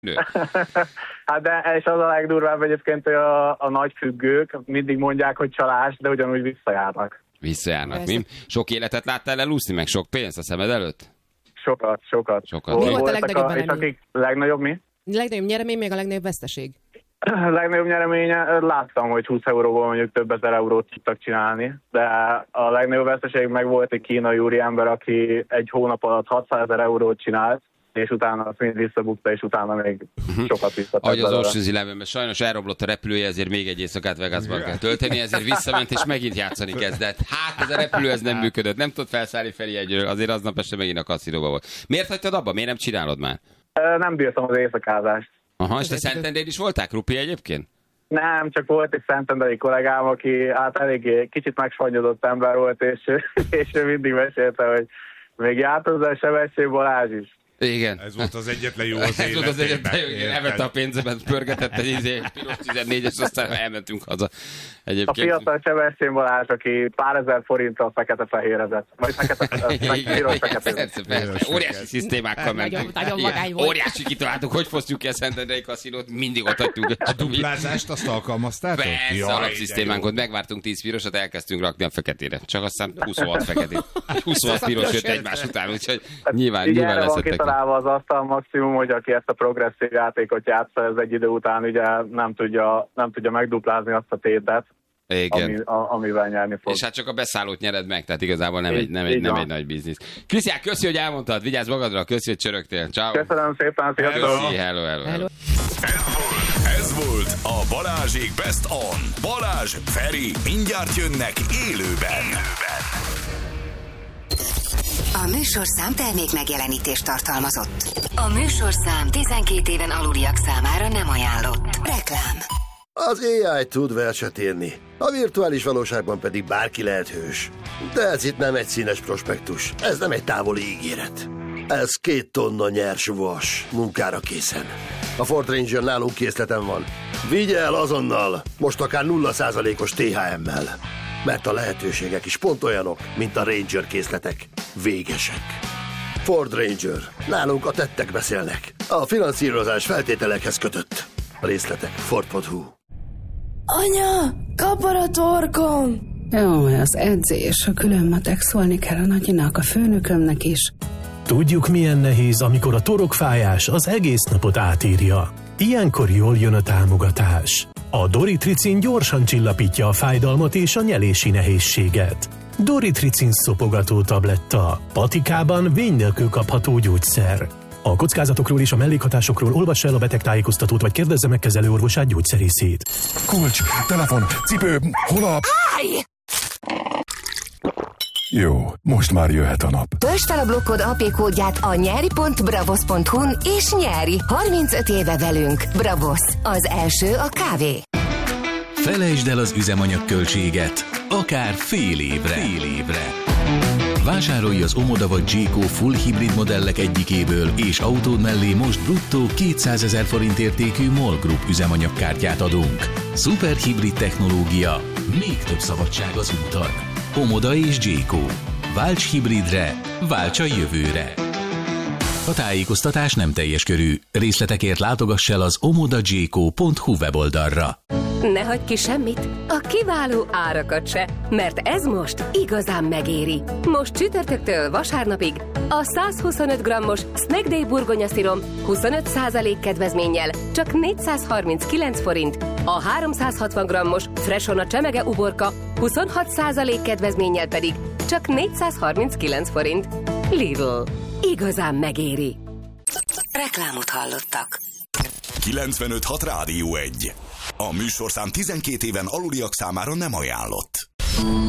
Hát de és az a legdurvább egyébként, hogy a nagy függők mindig mondják, hogy csalás, de ugyanúgy visszajárnak. Visszajárnak, mi? Sok életet láttál elúszni, meg sok pénzt a szemed előtt? Sokat. Mi volt a legnagyobb és akik legnagyobb mi? Legnagyobb nyeremény, meg a legnagyobb veszteség? A legnagyobb nyereménye, láttam, hogy 20 euróból mondjuk több ezer eurót tudtak csinálni, de a legnagyobb veszteség meg volt egy kínai úriember, aki egy hónap alatt 600 000 eurót csinált, és utána azt mind visszabukta, és utána még sokat visszatett. Ahogy az Ocean's Elevenben, sajnos elroblott a repülője, ezért még egy éjszakát Vegasban kell tölteni, ezért visszament, és megint játszani kezdett. Hát ez a repülő ez nem működött, nem tudott felszállni Feri egyről, azért aznap este megint a kaszinóba volt. Miért hagytad abba? Miért nem csinálod már? Nem bírtam az éjszakázást. Aha, és te Szentendrén is voltál, Krupi, egyébként? Nem, csak volt egy szentendrei kollégám, aki hát eléggé kicsit megsvannyodott ember volt, és ő mindig mesélte, hogy még járt hozzá Sevessé Balázs is. Igen. Ez volt az egyetlen jó az életében. Ez volt az egyetlen jó, igen, elvette a pénzemet, pörgetett egy piros 14-es, aztán elmentünk haza. Egyébként... A fiatal Sevessén Balázs, aki pár ezer forinttal fekete-fehérezett. Vagy persze. Óriási szisztémákkal mentünk. Óriási kitaláltuk, hogy fosztjuk ki a Szentendrei kaszinót, mindig ott hagytuk. A duplázást azt alkalmaztátok? Persze, alapszisztémánkot megvártunk 10 pirosat, elkezdtünk rakni a feketére. Csak aztán 26 feketét. 26 piros jött egymás után, úgyhogy nyilván leszettek. Az asztal maximum, hogy aki ezt a progresszív játékot játsza, ez egy idő után ugye nem tudja megduplázni azt a tétet, amivel nyerni fog. És hát csak a beszállót nyered meg, tehát igazából nem egy nagy biznisz. Krisztián, köszi, hogy elmondtad, vigyázz magadra, köszi, hogy csörögtél. Ciao. Köszönöm szépen, sziasztok! Hello. Ez volt a Balázsék Best On. Balázs, Feri, mindjárt jönnek élőben. A műsorszám termék megjelenítést tartalmazott. A műsorszám 12 éven aluliak számára nem ajánlott. Reklám. Az AI tud verset írni, a virtuális valóságban pedig bárki lehet hős. De ez itt nem egy színes prospektus, ez nem egy távoli ígéret. Ez 2 tonna nyers vas, munkára készen. A Ford Ranger nálunk készleten van. Vigye el azonnal, most akár 0%-os THM-mel. Mert a lehetőségek is pont olyanok, mint a Ranger készletek. Végesek. Ford Ranger. Nálunk a tettek beszélnek. A finanszírozás feltételekhez kötött. A részletek Ford.hu. Anya, kapar a torkom! Jó, az edzés, a külön matek, szólni kell a nagyinak, a főnökömnek is. Tudjuk, milyen nehéz, amikor a torokfájás az egész napot átírja. Ilyenkor jól jön a támogatás. A Doritricin gyorsan csillapítja a fájdalmat és a nyelési nehézséget. Doritricin szopogató tabletta. Patikában vény nélkül kapható gyógyszer. A kockázatokról és a mellékhatásokról olvassa el a betegtájékoztatót, vagy kérdezze meg kezelőorvosát, gyógyszerészét. Kulcs, telefon, cipő, hol a... Jó, most már jöhet a nap. Töltsd fel a blokkod AP kódját a nyeri.bravos.hu-n és nyeri 35 éve velünk. Bravos, az első a kávé. Felejtsd el az üzemanyagköltséget, akár fél évre. Vásárolj az Omoda vagy Jayco full hibrid modellek egyikéből, és autód mellé most bruttó 200 000 forint értékű MOL Group üzemanyagkártyát adunk. Szuperhibrid technológia, még több szabadság az úton. Omoda és Jayco. Válts hibridre, válts a jövőre. A tájékoztatás nem teljes körű. Részletekért látogass el az omodajayco.hu weboldalra. Ne hagyj ki semmit, a kiváló árakat se, mert ez most igazán megéri. Most csütörtöktől vasárnapig a 125 g-os Snack Day burgonyaszirom 25% kedvezménnyel csak 439 forint, a 360 g-os Freshona csemege uborka 26% kedvezménnyel pedig csak 439 forint. Lidl. Igazán megéri. Reklámot hallottak. 95.6 Rádió 1. A műsorszám 12 éven aluliak számára nem ajánlott.